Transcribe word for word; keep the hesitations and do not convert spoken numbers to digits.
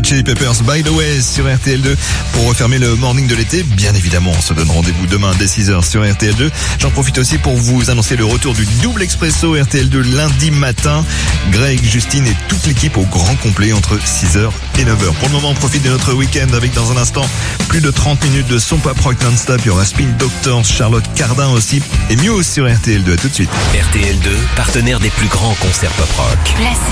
Hot Chili Peppers, By the Way, sur R T L deux pour refermer le morning de l'été. Bien évidemment, on se donne rendez-vous demain dès six heures sur R T L deux. J'en profite aussi pour vous annoncer le retour du double expresso R T L deux lundi matin. Greg, Justine et toute l'équipe au grand complet entre six heures et neuf heures. Pour le moment, on profite de notre week-end avec dans un instant plus de trente minutes de son pop rock non-stop. Il y aura Spin Doctors, Charlotte Cardin aussi et Muse sur R T L deux. À tout de suite. R T L deux, partenaire des plus grands concerts pop rock. Placé